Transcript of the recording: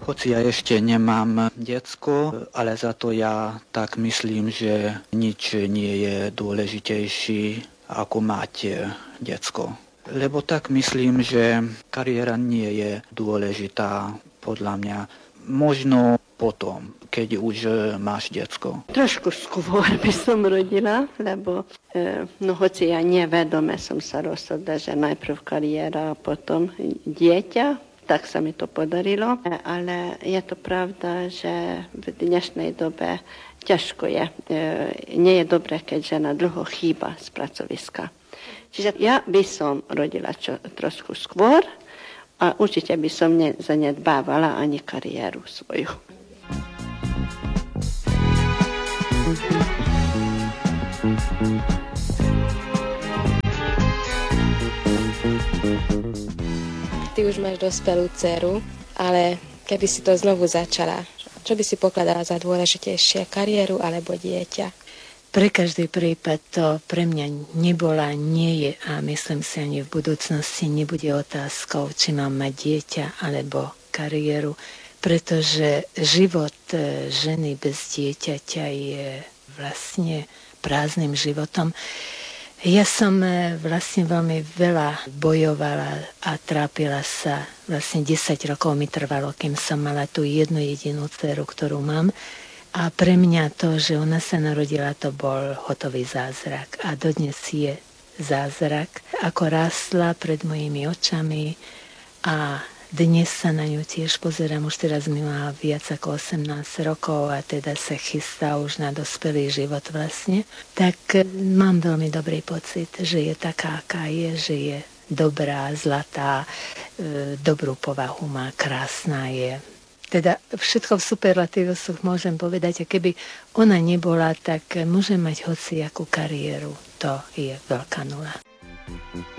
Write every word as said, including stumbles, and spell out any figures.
Hoci ja ešte nemám decko, ale za to ja tak myslím, že nič nie je dôležitejší ako mať decko. Lebo tak myslím, že kariéra nie je dôležitá podľa mňa. Možno potom, keď už máš decko. Trošku skôr by som rodila, lebo e, no hoci ja nevedome som sa rozhodla, že najprv kariéra a potom dieťa, tak sa mi to podarilo. Ale je to pravda, že v dnešnej dobe ťažko je. E, nie je dobré, keď žena dlho chýba z pracoviska. Čiže ja by som rodila čo, trošku skôr a určite by som nezanedbávala ani kariéru svoju. Ty už máš dospelú dceru, ale keby si to znovu začala, čo by si pokladala za dôležitejšie, kariéru alebo dieťa? Pre každý prípad to pre mňa nebola, nie je a myslím si ani v budúcnosti nebude otázkou, či mám mať dieťa alebo kariéru, pretože život ženy bez dieťaťa je vlastne prázdnym životom. Ja som vlastne veľmi veľa bojovala a trápila sa. Vlastne desať rokov mi trvalo, kým som mala tú jednu jedinú dceru, ktorú mám. A pre mňa to, že ona sa narodila, to bol hotový zázrak. A dodnes je zázrak, ako rástla pred mojimi očami a dnes sa na ňu tiež pozerám. Už teraz mi má viac ako osemnásť rokov a teda sa chystá už na dospelý život vlastne. Tak mám veľmi dobrý pocit, že je taká, aká je, že je dobrá, zlatá, e, dobrú povahu má, krásna je. Teda všetko v superlatívoch môžem povedať, a keby ona nebola, tak môžem mať hociakú kariéru. To je veľká nula.